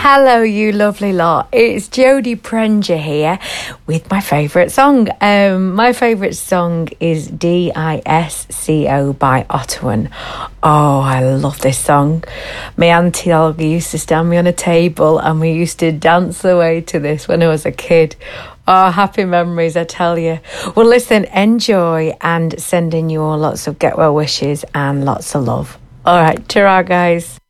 Hello, you lovely lot. It's Jodie Prenger here with my favourite song. My favourite song is Disco by Ottawan. Oh, I love this song. My auntie Olga used to stand me on a table and we used to dance away to this when I was a kid. Oh, happy memories, I tell you. Well, listen, enjoy and sending you all lots of get well wishes and lots of love. All right, ta-ra, guys.